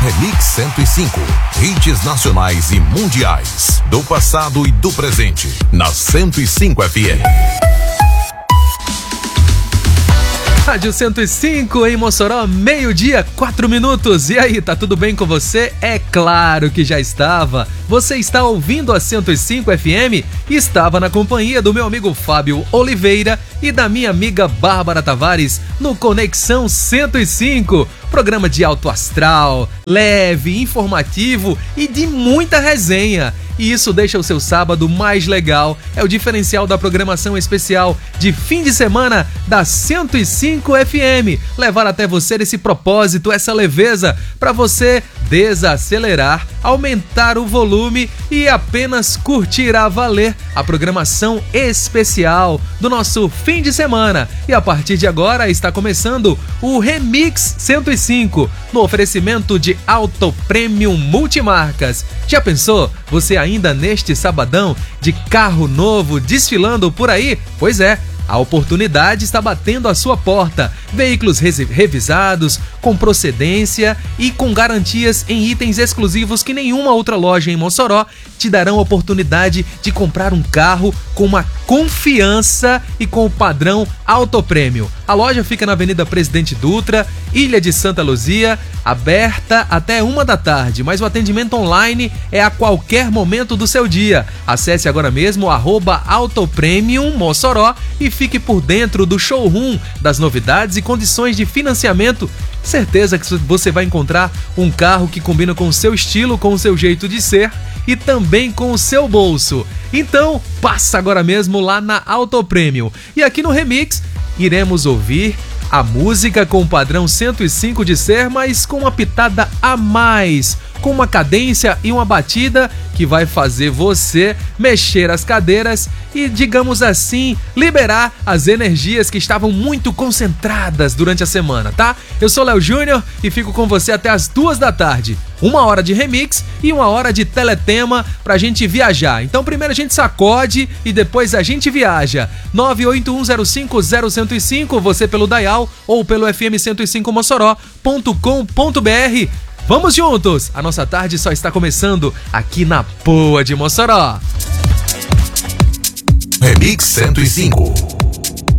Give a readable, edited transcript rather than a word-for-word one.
Remix 105. Hits nacionais e mundiais. Do passado e do presente. Na 105 FM. Rádio 105 em Mossoró, 12:04. E aí, tá tudo bem com você? É claro que já estava. Você está ouvindo a 105 FM e estava na companhia do meu amigo Fábio Oliveira e da minha amiga Bárbara Tavares no Conexão 105. Programa de alto astral, leve, informativo e de muita resenha. E isso deixa o seu sábado mais legal. É o diferencial da programação especial de fim de semana da 105 FM. Levar até você esse propósito, essa leveza, para você desacelerar, aumentar o volume e apenas curtir a valer a programação especial do nosso fim de semana. E a partir de agora está começando o Remix 105, no oferecimento de Auto Premium Multimarcas. Já pensou? Você ainda neste sabadão de carro novo desfilando por aí? Pois é, a oportunidade está batendo à sua porta. Veículos revisados, com procedência e com garantias em itens exclusivos que nenhuma outra loja em Mossoró te darão a oportunidade de comprar um carro com uma confiança e com o padrão Auto Premium. A loja fica na Avenida Presidente Dutra, Ilha de Santa Luzia, aberta até 13h, mas o atendimento online é a qualquer momento do seu dia. Acesse agora mesmo @autopremium Mossoró e fique por dentro do showroom, das novidades e condições de financiamento. Certeza que você vai encontrar um carro que combina com o seu estilo, com o seu jeito de ser e também com o seu bolso. Então, passa agora mesmo lá na Auto Premium. E aqui no Remix, iremos ouvir a música com o padrão 105 de ser, mas com uma pitada a mais, com uma cadência e uma batida que vai fazer você mexer as cadeiras e, digamos assim, liberar as energias que estavam muito concentradas durante a semana, tá? Eu sou Léo Júnior e fico com você até as 2h. 1 hora de remix e 1 hora de teletema pra gente viajar. Então primeiro a gente sacode e depois a gente viaja. 981050105, você pelo dial ou pelo fm105mossoró.com.br. Vamos juntos! A nossa tarde só está começando aqui na Poa de Mossoró. Remix 105.